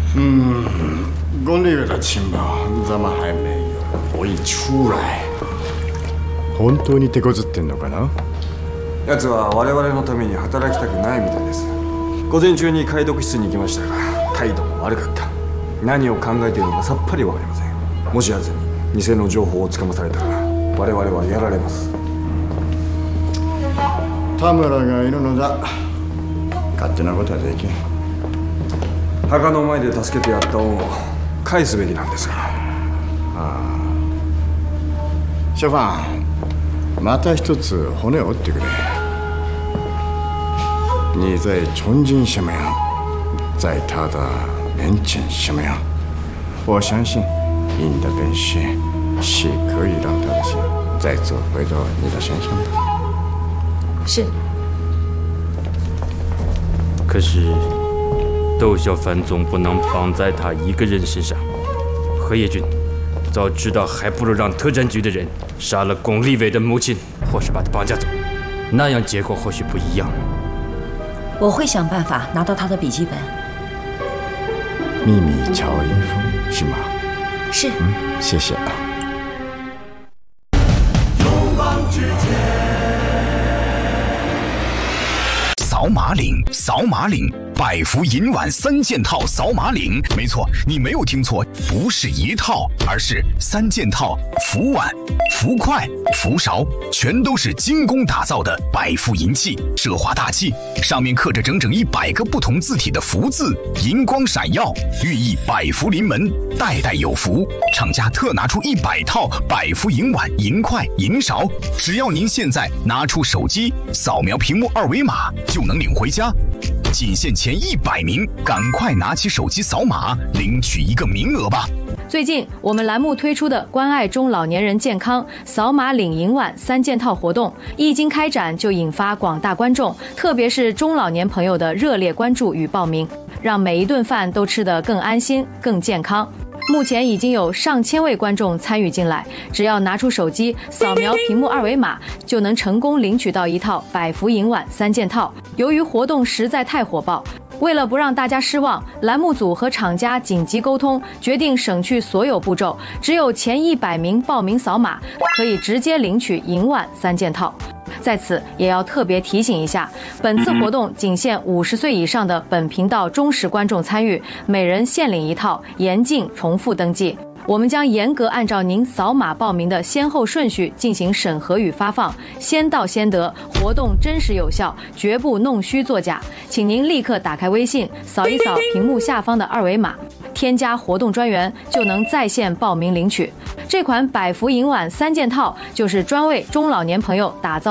公立的情报怎么还没有一出来？本当に手こずってんのかな？ 奴は我々のために働きたくないみたいです。午前中に解読室に行きましたが、態度も悪かった。何を考えているのかさっぱりわかりません。もし奴に偽の情報をつかまされたら、我々はやられます。 田村がいるのだ。勝手なことはできん。 墓の前で助けてやった恩を返すべきなんですが。 ショファン、また一つ骨を折ってくれ。你在重庆什么样，在他的面前什么样？我相信你的本事是可以让他的心再次回到你的身上的。 是。 可是，窦小凡总不能绑在他一个人身上。何业军，早知道还不如让特战局的人杀了龚立伟的母亲，或是把他绑架走，那样结果或许不一样。 我会想办法拿到他的笔记本。 秘密乔一峰是吗？ 是。 谢谢啊。 扫码领，扫码领，百福银碗3件套扫码领。没错，你没有听错，不是一套，而是3件套，福碗、福筷、福勺，全都是精工打造的百福银器，奢华大气，上面刻着整整100个不同字体的福字，银光闪耀，寓意百福临门，代代有福。厂家特拿出100套百福银碗、银筷、银勺，只要您现在拿出手机，扫描屏幕2维码就能领回家。仅限前100名，赶快拿起手机扫码，领取一个名额吧。 最近我们栏目推出的关爱中老年人健康扫码领银碗3件套活动，一经开展就引发广大观众，特别是中老年朋友的热烈关注与报名，让每一顿饭都吃得更安心、更健康。目前已经有上千位观众参与进来，只要拿出手机扫描屏幕2维码，就能成功领取到一套百福银碗3件套。由于活动实在太火爆，为了不让大家失望，栏目组和厂家紧急沟通，决定省去所有步骤，只有前100名报名扫码，可以直接领取银碗3件套。在此也要特别提醒一下，本次活动仅限50岁以上的本频道忠实观众参与，每人限领1套，严禁重复登记。我们将严格按照您扫码报名的先后顺序进行审核与发放，先到先得，活动真实有效，绝不弄虚作假。请您立刻打开微信，扫一扫屏幕下方的2维码，添加活动专员，就能在线报名领取。这款百福银碗3件套就是专为中老年朋友打造